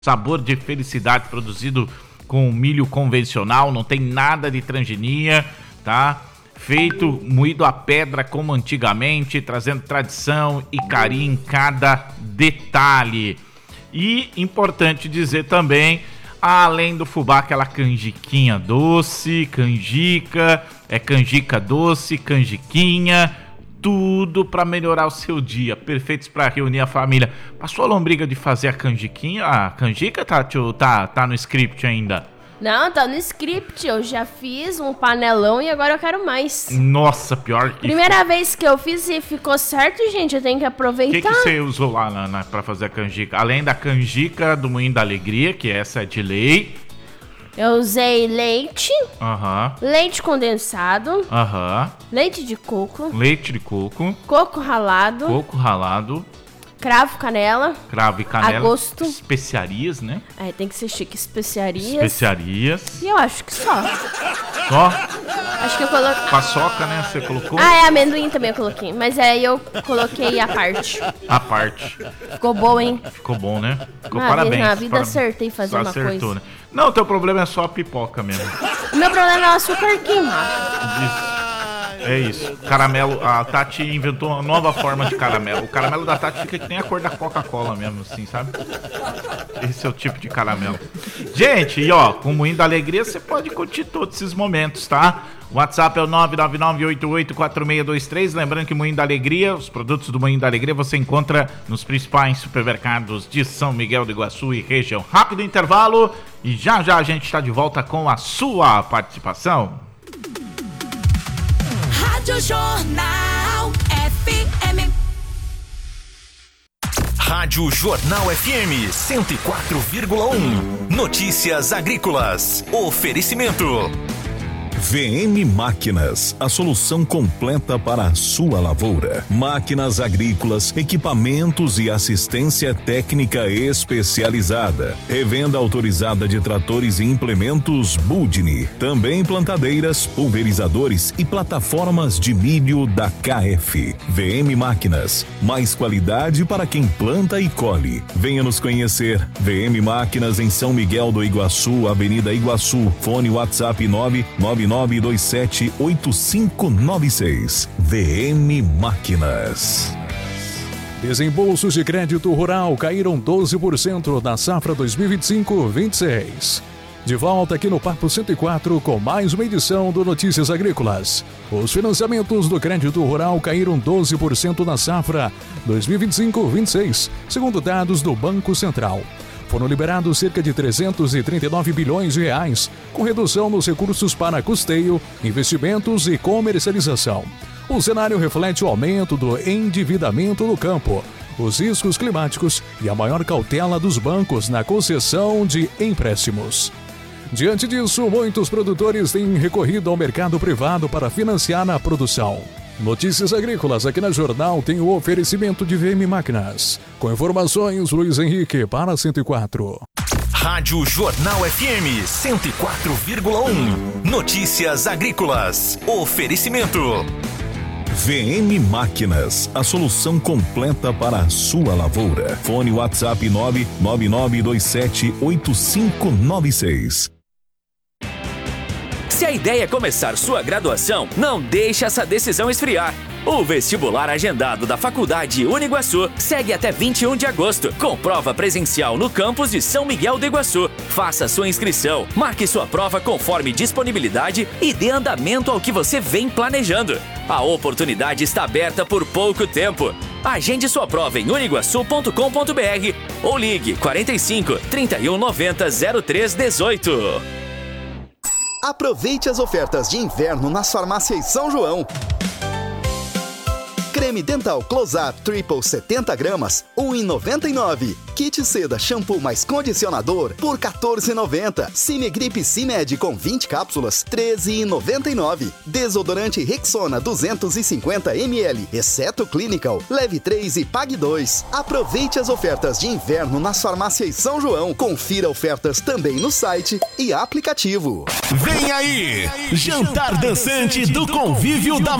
Sabor de felicidade produzido com milho convencional, não tem nada de transgenia, tá? Feito, moído a pedra como antigamente, trazendo tradição e carinho em cada detalhe. E importante dizer também, além do fubá, aquela canjiquinha doce, canjica doce, canjiquinha, tudo para melhorar o seu dia, perfeitos para reunir a família. Passou a lombriga de fazer a canjiquinha? A canjica tá no script ainda? Não, tá no script, eu já fiz um panelão e agora eu quero mais. Nossa, pior que... Primeira vez que eu fiz e ficou certo, gente, eu tenho que aproveitar. O que você usou lá pra fazer a canjica? Além da canjica do Moinho da Alegria, que essa é de lei. Eu usei leite, leite condensado, leite de coco, coco ralado, cravo e canela, a gosto, especiarias, né? É, tem que ser chique, especiarias. E eu acho que só. Acho que eu coloquei... Paçoca, né? Você colocou? Ah, amendoim também eu coloquei, mas aí eu coloquei a parte. Ficou bom, hein? Ficou bom, né? Parabéns. Na vida acertei fazer uma coisa. Né? Não, o teu problema é só a pipoca mesmo. O meu problema é o açúcar queimado. Isso. É isso. Caramelo, a Tati inventou uma nova forma de caramelo. O caramelo da Tati fica que nem a cor da Coca-Cola mesmo, assim, sabe? Esse é o tipo de caramelo. Gente, e ó, com o Moinho da Alegria você pode curtir todos esses momentos, tá? O WhatsApp é o 999884623. Lembrando que Moinho da Alegria, os produtos do Moinho da Alegria você encontra nos principais supermercados de São Miguel do Iguaçu e região. Rápido intervalo e já a gente está de volta com a sua participação. Rádio Jornal FM. Rádio Jornal FM 104,1. Notícias agrícolas. Oferecimento. VM Máquinas, a solução completa para a sua lavoura. Máquinas agrícolas, equipamentos e assistência técnica especializada. Revenda autorizada de tratores e implementos Budni. Também plantadeiras, pulverizadores e plataformas de milho da KF. VM Máquinas, mais qualidade para quem planta e colhe. Venha nos conhecer. VM Máquinas em São Miguel do Iguaçu, Avenida Iguaçu. Fone WhatsApp 999278596. VM Máquinas. Desembolsos de crédito rural caíram 12% na safra 2025-26. De volta aqui no Papo 104 com mais uma edição do Notícias Agrícolas. Os financiamentos do crédito rural caíram 12% na safra 2025-26, segundo dados do Banco Central. Foram liberados cerca de 339 bilhões de reais, com redução nos recursos para custeio, investimentos e comercialização. O cenário reflete o aumento do endividamento no campo, os riscos climáticos e a maior cautela dos bancos na concessão de empréstimos. Diante disso, muitos produtores têm recorrido ao mercado privado para financiar a produção. Notícias Agrícolas aqui na Jornal tem o oferecimento de VM Máquinas. Com informações, Luiz Henrique para 104. Rádio Jornal FM 104,1. Notícias Agrícolas. Oferecimento. VM Máquinas, a solução completa para a sua lavoura. Fone WhatsApp 999278596. Se a ideia é começar sua graduação, não deixe essa decisão esfriar. O vestibular agendado da Faculdade Uniguaçu segue até 21 de agosto, com prova presencial no campus de São Miguel do Iguaçu. Faça sua inscrição, marque sua prova conforme disponibilidade e dê andamento ao que você vem planejando. A oportunidade está aberta por pouco tempo. Agende sua prova em uniguaçu.com.br ou ligue 45 31 90 03 18. Aproveite as ofertas de inverno nas farmácias São João. Creme dental Close-Up Triple 70 gramas, R$1,99. Kit seda shampoo mais condicionador por R$14,90. Cimegrip Cimed com 20 cápsulas, R$13,99. Desodorante Rexona 250 ml, exceto Clinical, leve 3 e pague 2. Aproveite as ofertas de inverno nas farmácias São João. Confira ofertas também no site e aplicativo. Vem aí, Jantar Dançante do Convívio da